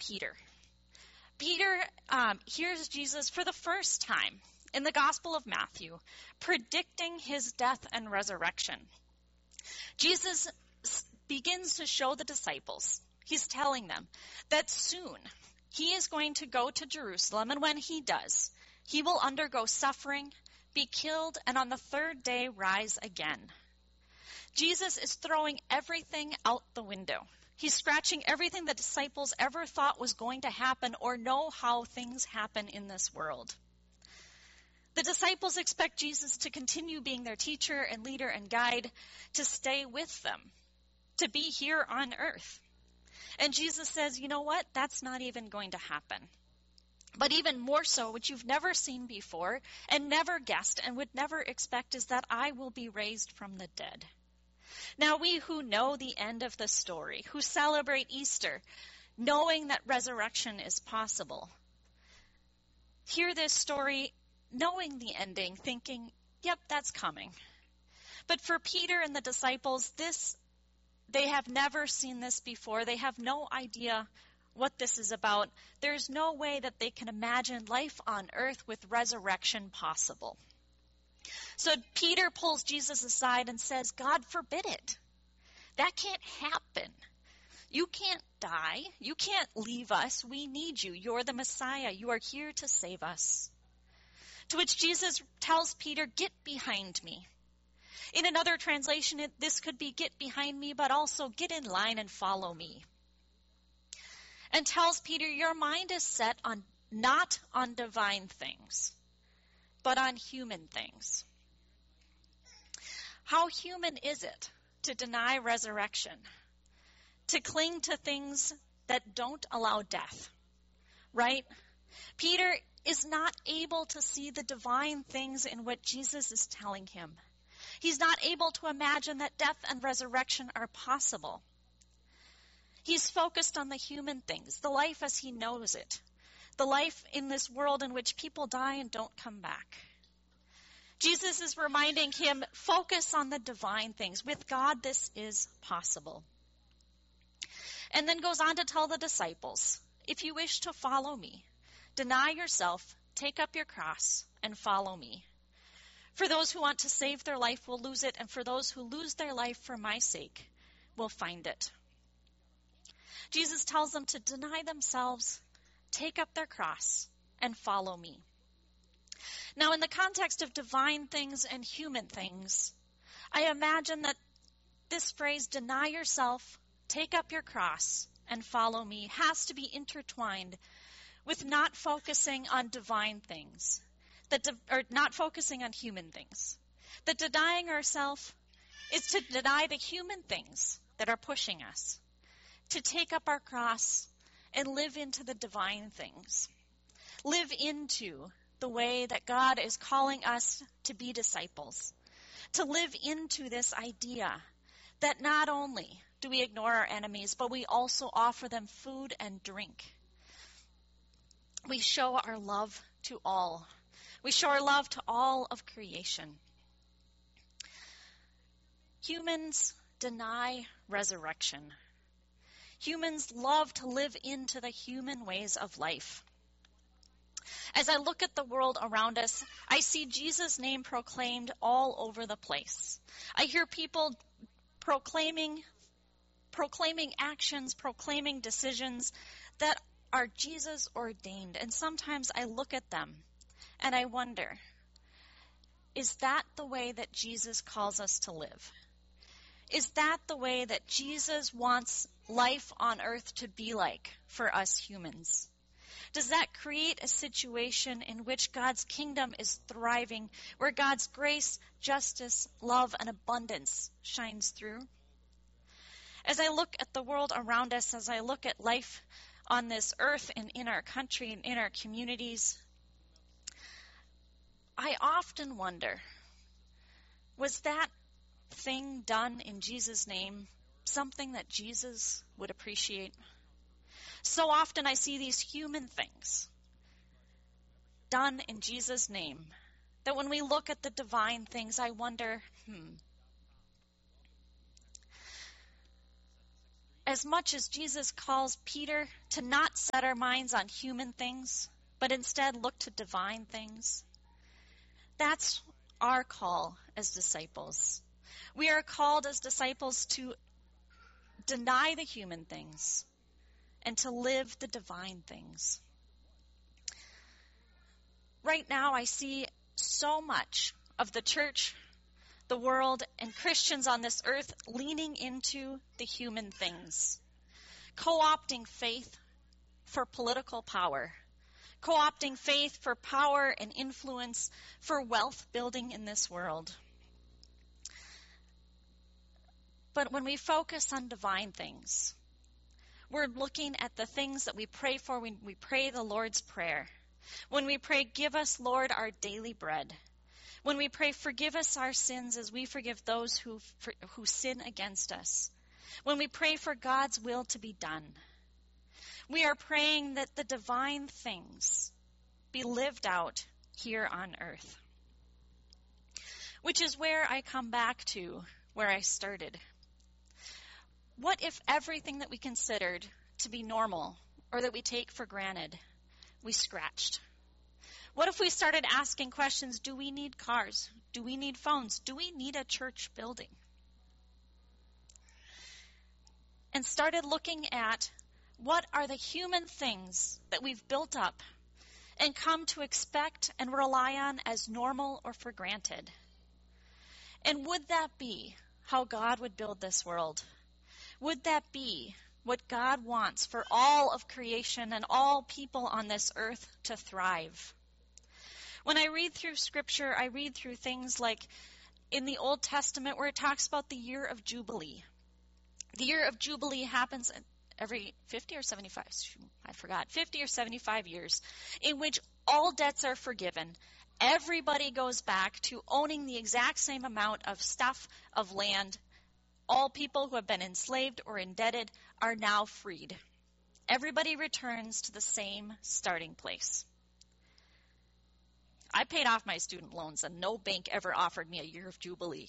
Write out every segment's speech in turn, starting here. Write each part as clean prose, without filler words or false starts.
Peter. Peter hears Jesus for the first time in the Gospel of Matthew, predicting his death and resurrection. Jesus begins to show the disciples, he's telling them that soon he is going to go to Jerusalem, and when he does, he will undergo suffering, be killed, and on the third day rise again. Jesus is throwing everything out the window. He's scratching everything the disciples ever thought was going to happen or know how things happen in this world. The disciples expect Jesus to continue being their teacher and leader and guide, to stay with them, to be here on earth. And Jesus says, you know what? That's not even going to happen. But even more so, which you've never seen before and never guessed and would never expect, is that I will be raised from the dead. Now, we who know the end of the story, who celebrate Easter, knowing that resurrection is possible, hear this story knowing the ending, thinking, yep, that's coming. But for Peter and the disciples, they have never seen this before. They have no idea what this is about. There's no way that they can imagine life on earth with resurrection possible. So Peter pulls Jesus aside and says, God forbid it. That can't happen. You can't die. You can't leave us. We need you. You're the Messiah. You are here to save us. To which Jesus tells Peter, get behind me. In another translation, this could be get behind me, but also get in line and follow me. And tells Peter, your mind is set on not on divine things, but on human things. How human is it to deny resurrection, to cling to things that don't allow death, right? Peter is not able to see the divine things in what Jesus is telling him. He's not able to imagine that death and resurrection are possible. He's focused on the human things, the life as he knows it, the life in this world in which people die and don't come back. Jesus is reminding him, focus on the divine things. With God, this is possible. And then goes on to tell the disciples, if you wish to follow me, deny yourself, take up your cross, and follow me. For those who want to save their life will lose it, and for those who lose their life for my sake will find it. Jesus tells them to deny themselves, take up their cross, and follow me. Now, in the context of divine things and human things, I imagine that this phrase, deny yourself, take up your cross, and follow me, has to be intertwined with not focusing on divine things, or not focusing on human things. That denying ourselves is to deny the human things that are pushing us, to take up our cross and live into the divine things, live into the way that God is calling us to be disciples, to live into this idea that not only do we ignore our enemies, but we also offer them food and drink. We show our love to all. We show our love to all of creation. Humans deny resurrection. Humans love to live into the human ways of life. As I look at the world around us, I see Jesus' name proclaimed all over the place. I hear people proclaiming actions, proclaiming decisions that are Jesus ordained. And sometimes I look at them and I wonder, is that the way that Jesus calls us to live? Is that the way that Jesus wants life on earth to be like for us humans? Does that create a situation in which God's kingdom is thriving, where God's grace, justice, love, and abundance shines through? As I look at the world around us, as I look at life on this earth and in our country and in our communities, I often wonder, was that thing done in Jesus' name something that Jesus would appreciate? So often I see these human things done in Jesus' name that when we look at the divine things, I wonder, as much as Jesus calls Peter to not set our minds on human things, but instead look to divine things, that's our call as disciples. We are called as disciples to deny the human things and to live the divine things. Right now, I see so much of the church, the world, and Christians on this earth leaning into the human things, co-opting faith for political power, co-opting faith for power and influence, for wealth building in this world. But when we focus on divine things, we're looking at the things that we pray for when we pray the Lord's Prayer. When we pray, give us, Lord, our daily bread. When we pray, forgive us our sins as we forgive those who sin against us. When we pray for God's will to be done. We are praying that the divine things be lived out here on earth. Which is where I come back to where I started. What if everything that we considered to be normal or that we take for granted, we scratched? What if we started asking questions, do we need cars? Do we need phones? Do we need a church building? And started looking at what are the human things that we've built up and come to expect and rely on as normal or for granted? And would that be how God would build this world? Would that be what God wants for all of creation and all people on this earth to thrive? When I read through Scripture, I read through things like in the Old Testament where it talks about the year of Jubilee. The year of Jubilee happens every 50 or 75, I forgot, 50 or 75 years, in which all debts are forgiven. Everybody goes back to owning the exact same amount of stuff, of land. All people who have been enslaved or indebted are now freed. Everybody returns to the same starting place. I paid off my student loans, and no bank ever offered me a year of Jubilee.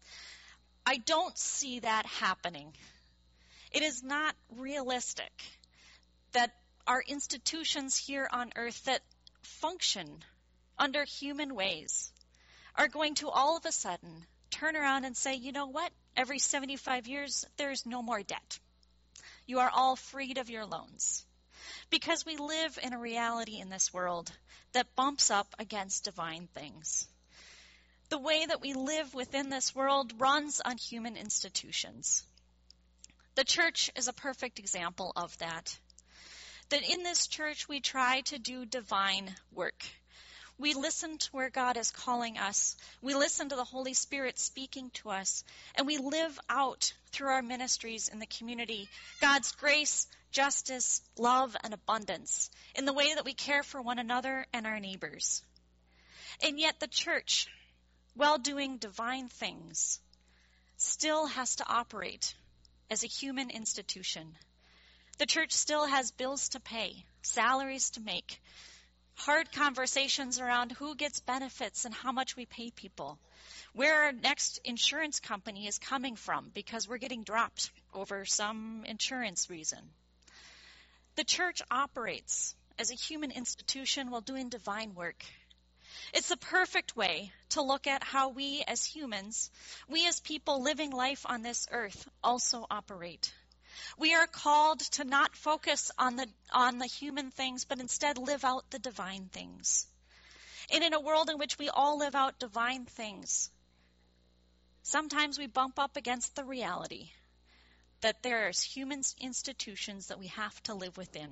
I don't see that happening. It is not realistic that our institutions here on earth that function under human ways are going to all of a sudden turn around and say, you know what? Every 75 years, there's no more debt. You are all freed of your loans. Because we live in a reality in this world that bumps up against divine things. The way that we live within this world runs on human institutions. The church is a perfect example of that. That in this church we try to do divine work. We listen to where God is calling us. We listen to the Holy Spirit speaking to us. And we live out through our ministries in the community God's grace, justice, love, and abundance in the way that we care for one another and our neighbors. And yet the church, while doing divine things, still has to operate as a human institution. The church still has bills to pay, salaries to make, hard conversations around who gets benefits and how much we pay people, where our next insurance company is coming from because we're getting dropped over some insurance reason. The church operates as a human institution while doing divine work. It's the perfect way to look at how we as humans, we as people living life on this earth, also operate. We are called to not focus on the human things, but instead live out the divine things. And in a world in which we all live out divine things, sometimes we bump up against the reality that there's human institutions that we have to live within.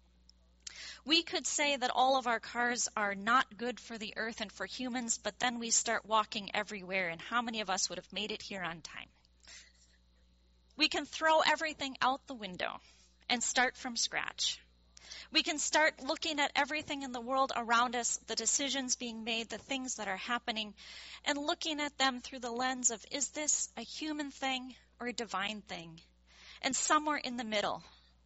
We could say that all of our cars are not good for the earth and for humans, but then we start walking everywhere, and how many of us would have made it here on time? We can throw everything out the window and start from scratch. We can start looking at everything in the world around us, the decisions being made, the things that are happening, and looking at them through the lens of, is this a human thing or a divine thing? And somewhere in the middle,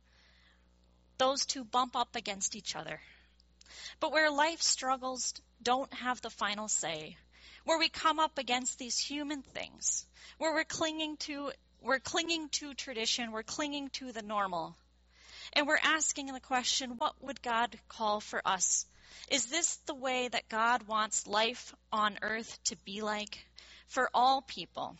those two bump up against each other. But where life struggles don't have the final say, where we come up against these human things, where we're clinging to we're clinging to tradition, we're clinging to the normal. And we're asking the question, what would God call for us? Is this the way that God wants life on earth to be like for all people?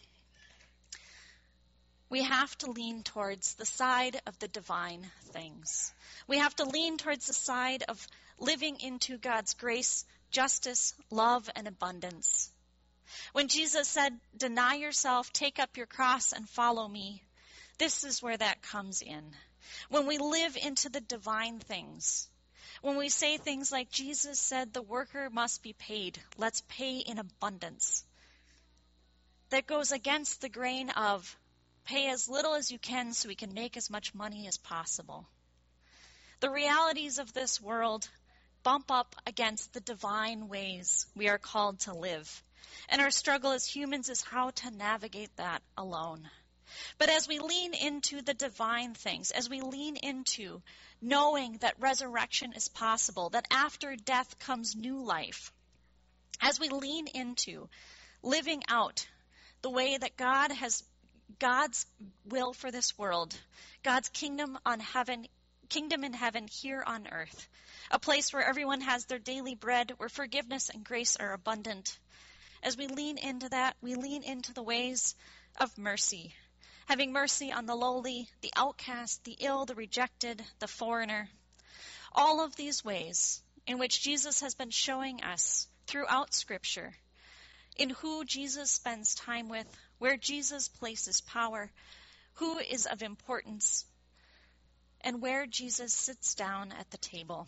We have to lean towards the side of the divine things. We have to lean towards the side of living into God's grace, justice, love, and abundance. When Jesus said, "Deny yourself, take up your cross, and follow me," this is where that comes in. When we live into the divine things, when we say things like, Jesus said the worker must be paid, let's pay in abundance. That goes against the grain of pay as little as you can so we can make as much money as possible. The realities of this world bump up against the divine ways we are called to live. And our struggle as humans is how to navigate that alone. But as we lean into the divine things, as we lean into knowing that resurrection is possible, that after death comes new life, as we lean into living out the way that God has God's will for this world, God's kingdom in heaven here on earth, a place where everyone has their daily bread, where forgiveness and grace are abundant. As we lean into that, we lean into the ways of mercy, having mercy on the lowly, the outcast, the ill, the rejected, the foreigner. All of these ways in which Jesus has been showing us throughout Scripture, in who Jesus spends time with, where Jesus places power, who is of importance, and where Jesus sits down at the table.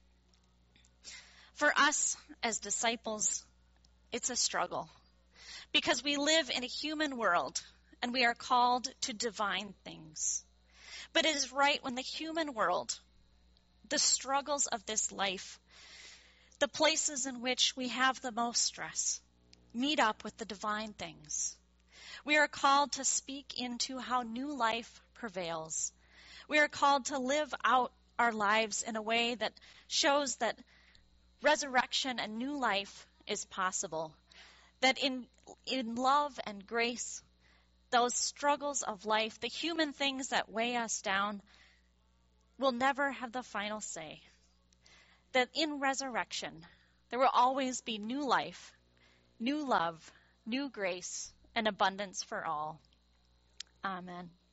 For us as disciples, it's a struggle because we live in a human world and we are called to divine things. But it is right when the human world, the struggles of this life, the places in which we have the most stress, meet up with the divine things. We are called to speak into how new life prevails. We are called to live out our lives in a way that shows that resurrection and new life is possible. That in love and grace, those struggles of life, the human things that weigh us down, will never have the final say. That in resurrection, there will always be new life, new love, new grace, and abundance for all. Amen.